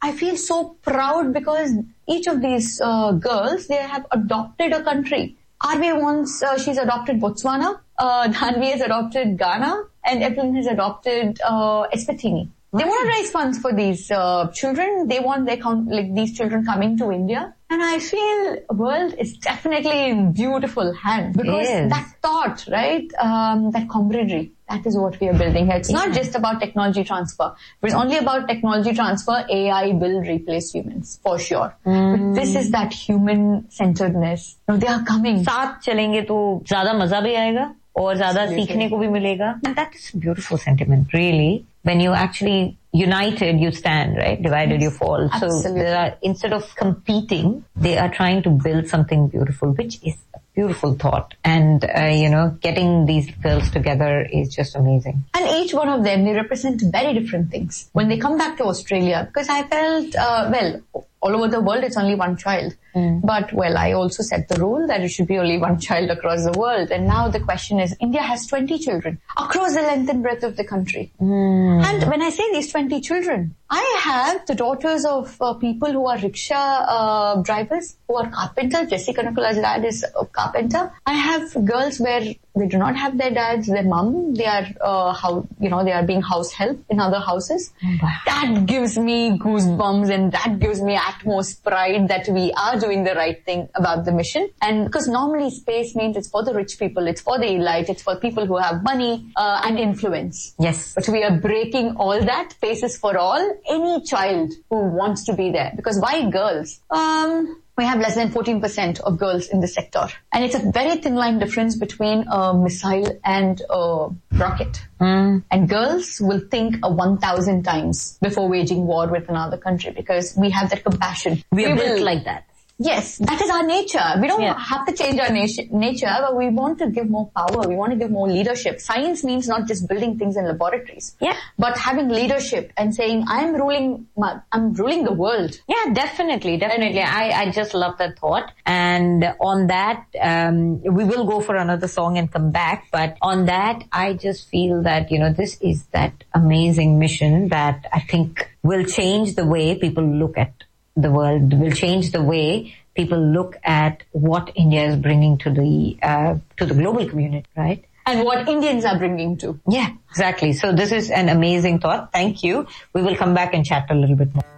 I feel so proud because each of these girls, they have adopted a country. Arvi wants, she's adopted Botswana, Dhanvi has adopted Ghana, and Evelyn has adopted Eswatini. They want to raise funds for these children. They want these children coming to India. And I feel the world is definitely in beautiful hands. Because that thought, right, that camaraderie, that is what we are building here. It's not just about technology transfer. If it's only about technology transfer, AI will replace humans, for sure. But this is that human-centeredness. They are coming. साथ चलेंगे तो ज़्यादा मज़ा भी आएगा और ज़्यादा सीखने को भी मिलेगा. And that is a beautiful sentiment, really. When you actually united, you stand, right? Divided, you fall. Absolutely. So instead of competing, they are trying to build something beautiful, which is a beautiful thought. And, getting these girls together is just amazing. And each one of them, they represent very different things. When they come back to Australia, because I felt, all over the world, it's only one child. But, I also set the rule that it should be only one child across the world. And now the question is, India has 20 children across the length and breadth of the country. And when I say these 20 children, I have the daughters of people who are rickshaw drivers, who are carpenters. Jessie Kanakula's dad is a carpenter. I have girls where they do not have their dads, their mom. They are, they are being house help in other houses. That gives me goosebumps and that gives me utmost pride that we are doing the right thing about the mission. And because normally space means it's for the rich people, it's for the elite, it's for people who have money and influence. Yes. But we are breaking all that. Space is for all. Any child who wants to be there. Because why girls? We have less than 14% of girls in the sector. And it's a very thin line difference between a missile and a rocket. And girls will think 1,000 times before waging war with another country because we have that compassion. We are built like that. Yes, that is our nature. We don't have to change our nature, but we want to give more power. We want to give more leadership. Science means not just building things in laboratories, but having leadership and saying, I'm ruling the world. Yeah, definitely. I just love that thought. And on that, we will go for another song and come back. But on that, I just feel that, this is that amazing mission that I think will change the way people look at the world, will change the way people look at what India is bringing to the global community, right? And what Indians are bringing to. Yeah, exactly. So this is an amazing thought. Thank you. We will come back and chat a little bit more.